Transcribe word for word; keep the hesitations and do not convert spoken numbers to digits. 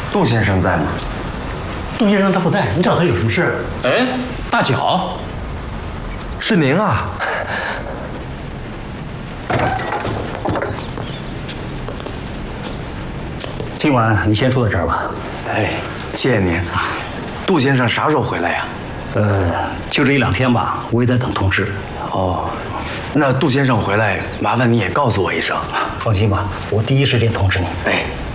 杜先生在吗？ 杜先生他不在，你找他有什么事？ 哎，大脚， 是您啊！ 今晚你先住在这儿吧。 哎，谢谢您。杜先生啥时候回来呀？ 呃，就这一两天吧，我也在等通知。 哦，那杜先生回来，麻烦你也告诉我一声。 放心吧，我第一时间通知你。 哎。